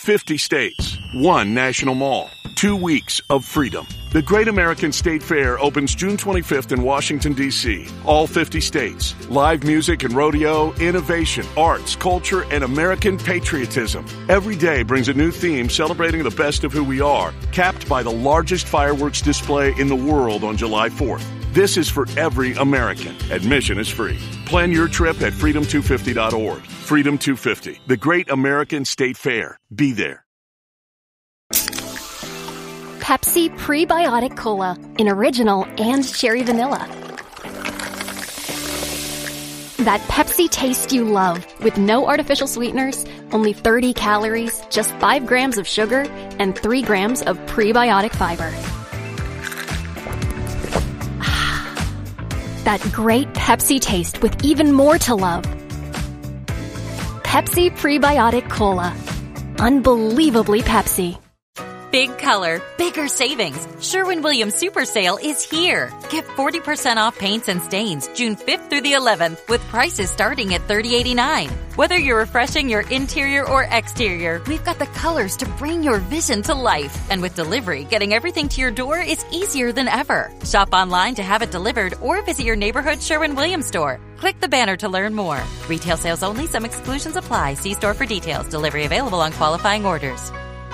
50 states, 1 national mall, 2 weeks of freedom. The Great American State Fair opens June 25th in Washington, D.C. All 50 states. Live music and rodeo, innovation, arts, culture, and American patriotism. Every day brings a new theme celebrating the best of who we are, capped by the largest fireworks display in the world on July 4th. This is for every American. Admission is free. Plan your trip at freedom250.org. Freedom 250, the Great American State Fair. Be there. Pepsi Prebiotic Cola in original and cherry vanilla. That Pepsi taste you love with no artificial sweeteners, only 30 calories, just 5 grams of sugar, and 3 grams of prebiotic fiber. That great Pepsi taste with even more to love. Pepsi Prebiotic Cola. Unbelievably Pepsi. Big color, bigger savings. Sherwin-Williams Super Sale is here. Get 40% off paints and stains June 5th through the 11th with prices starting at $30.89. Whether you're refreshing your interior or exterior, we've got the colors to bring your vision to life. And with delivery, getting everything to your door is easier than ever. Shop online to have it delivered or visit your neighborhood Sherwin-Williams store. Click the banner to learn more. Retail sales only. Some exclusions apply. See store for details. Delivery available on qualifying orders.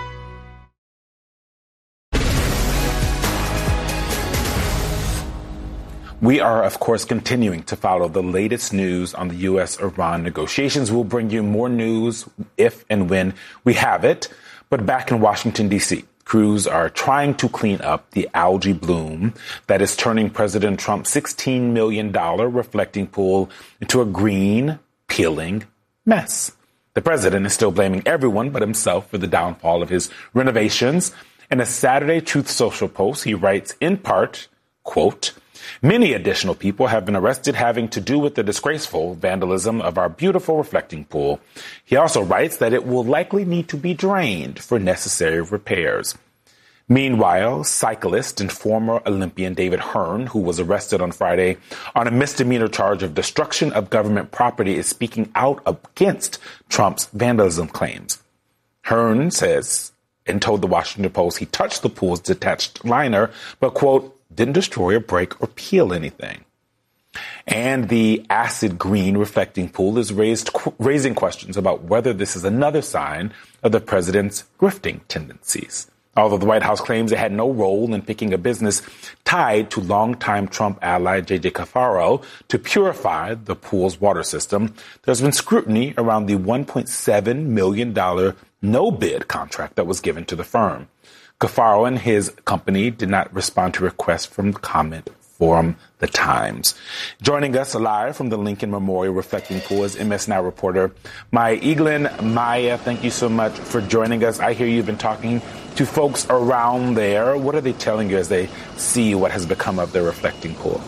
We are, of course, continuing to follow the latest news on the U.S.-Iran negotiations. We'll bring you more news if and when we have it. But back in Washington, D.C., crews are trying to clean up the algae bloom that is turning President Trump's $16 million reflecting pool into a green, peeling mess. The president is still blaming everyone but himself for the downfall of his renovations. In a Saturday Truth Social post, he writes, in part, quote, many additional people have been arrested having to do with the disgraceful vandalism of our beautiful reflecting pool. He also writes that it will likely need to be drained for necessary repairs. Meanwhile, cyclist and former Olympian David Hearn, who was arrested on Friday on a misdemeanor charge of destruction of government property, is speaking out against Trump's vandalism claims. Hearn says and told the Washington Post he touched the pool's detached liner, but, quote, didn't destroy or break or peel anything. And the acid green reflecting pool is raising questions about whether this is another sign of the president's grifting tendencies. Although the White House claims it had no role in picking a business tied to longtime Trump ally J.J. Cafaro to purify the pool's water system, there's been scrutiny around the $1.7 million no-bid contract that was given to the firm. Cafaro and his company did not respond to requests from comment from the Times. Joining us live from the Lincoln Memorial Reflecting Pool is MS Now reporter Maya Eaglin. Maya, thank you so much for joining us. I hear you've been talking to folks around there. What are they telling you as they see what has become of their reflecting pool?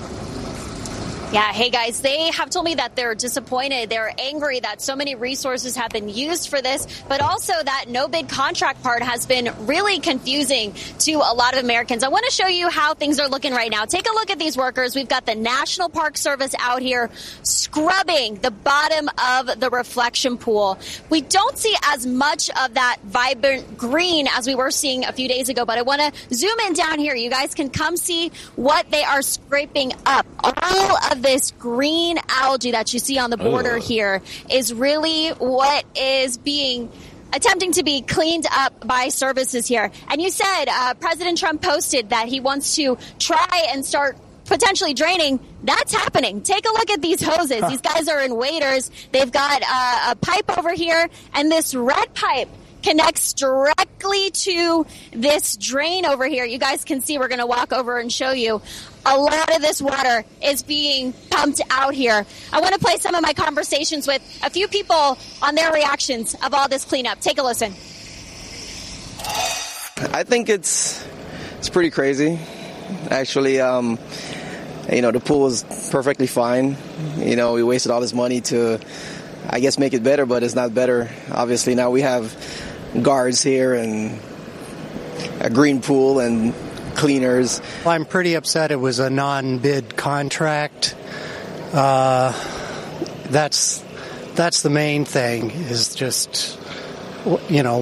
Yeah, hey guys, they have told me that they're disappointed. They're angry that so many resources have been used for this, but also that no bid contract part has been really confusing to a lot of Americans. I want to show you how things are looking right now. Take a look at these workers. We've got the National Park Service out here scrubbing the bottom of the reflection pool. We don't see as much of that vibrant green as we were seeing a few days ago, but I want to zoom in down here. You guys can come see what they are scraping up. All of this green algae that you see on the border here is really what is attempting to be cleaned up by services here. And you said President Trump posted that he wants to try and start potentially draining. That's happening. Take a look at these hoses. These guys are in waders. They've got a pipe over here, and this red pipe connects directly to this drain over here. You guys can see, we're going to walk over and show you. A lot of this water is being pumped out here. I want to play some of my conversations with a few people on their reactions of all this cleanup. Take a listen. I think it's pretty crazy. Actually, the pool was perfectly fine. We wasted all this money to, I guess, make it better, but it's not better. Obviously, now we have guards here and a green pool and cleaners. I'm pretty upset it was a non-bid contract. That's the main thing, is just,